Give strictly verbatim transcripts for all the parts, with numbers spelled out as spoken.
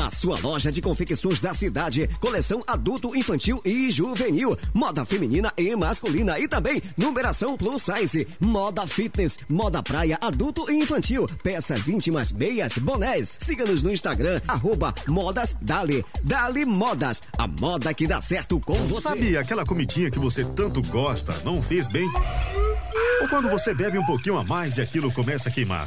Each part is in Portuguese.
a sua loja de confecções da cidade. Coleção adulto, infantil e juvenil. Moda feminina e masculina. E também numeração plus size. Moda fitness, moda praia, adulto e infantil. Peças íntimas, meias, bonés. Siga-nos no Instagram, arroba Modas Dali. Dali Modas, a moda que dá certo com você. Sabe aquela comidinha que você tanto gosta, não fez bem? Ou quando você bebe um pouquinho a mais e aquilo começa a queimar?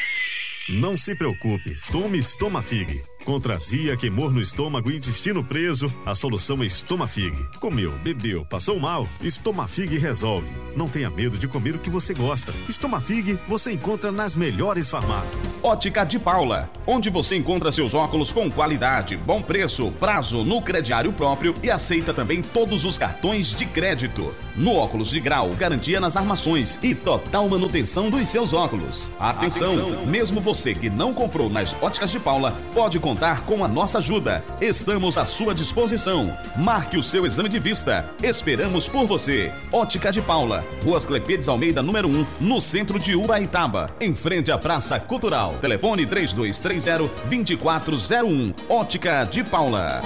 Não se preocupe, tome Estomafig. Contra azia, queimor no estômago e intestino preso, a solução é Estomafig. Comeu, bebeu, passou mal? Estomafig resolve. Não tenha medo de comer o que você gosta. Estomafig você encontra nas melhores farmácias. Ótica de Paula, onde você encontra seus óculos com qualidade, bom preço, prazo no crediário próprio e aceita também todos os cartões de crédito. No óculos de grau, garantia nas armações e total manutenção dos seus óculos. Atenção, Atenção. mesmo você que não comprou nas Óticas de Paula, pode contar com a nossa ajuda. Estamos à sua disposição. Marque o seu exame de vista. Esperamos por você. Ótica de Paula, Rua Clepedes Almeida, número um, no centro de Ubaitaba, em frente à Praça Cultural. Telefone três dois três zero, dois quatro zero um. Ótica de Paula.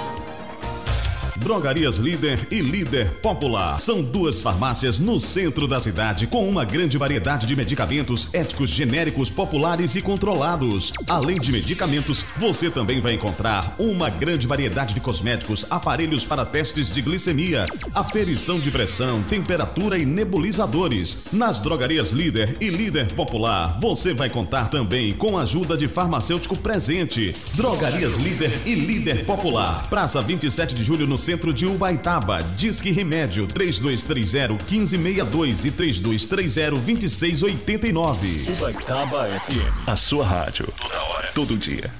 Drogarias Líder e Líder Popular. São duas farmácias no centro da cidade com uma grande variedade de medicamentos éticos, genéricos, populares e controlados. Além de medicamentos, você também vai encontrar uma grande variedade de cosméticos, aparelhos para testes de glicemia, aferição de pressão, temperatura e nebulizadores. Nas Drogarias Líder e Líder Popular, você vai contar também com a ajuda de farmacêutico presente. Drogarias Líder e Líder Popular. Praça vinte e sete de julho, no centro de Ubaitaba. Disque Remédio três dois três zero, um cinco seis dois e três dois três zero, dois seis oito nove. Ubaitaba F M. A sua rádio. Toda hora. Todo dia.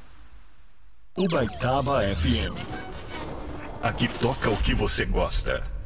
Ubaitaba F M. Aqui toca o que você gosta.